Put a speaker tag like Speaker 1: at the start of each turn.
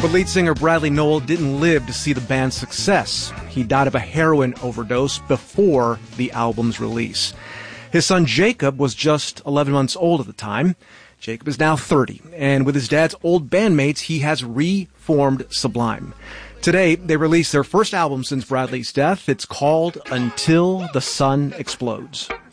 Speaker 1: But lead singer Bradley Nowell didn't live to see the band's success. He died of a heroin overdose before the album's release. His son Jacob was just 11 months old at the time. Jacob is now 30, and with his dad's old bandmates, he has reformed Sublime. Today, they released their first album since Bradley's death. It's called Until the Sun Explodes.